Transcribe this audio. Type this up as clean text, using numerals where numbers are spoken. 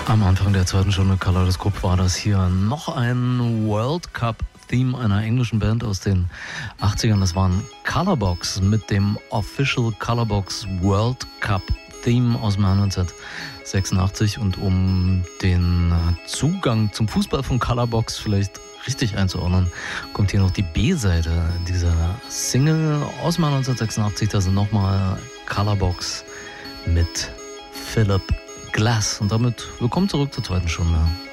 Am Anfang der zweiten Stunde Kaleidoskop war das hier noch ein World Cup-Theme einer englischen Band aus den 80ern. Das waren Colorbox mit dem Official Colorbox World Cup-Theme aus dem Jahr 1986. Und um den Zugang zum Fußball von Colorbox vielleicht richtig einzuordnen, kommt hier noch die B-Seite dieser Single aus dem Jahr 1986. Da sind nochmal Colorbox mit Philip Glass. Und damit willkommen zurück zur zweiten Stunde.